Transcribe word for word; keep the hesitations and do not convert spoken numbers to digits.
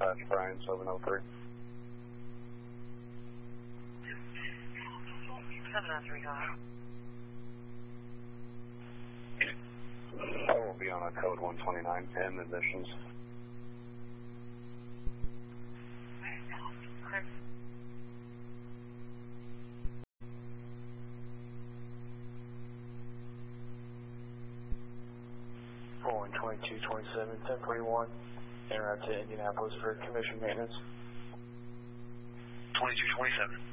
dispatch, Brian seven oh three. seven oh three, go ahead. I will be on a code one twenty-nine and admissions. Okay. Rolling twenty-two twenty-seven, ten forty-one, en route to Indianapolis for commission maintenance. twenty-two twenty-seven.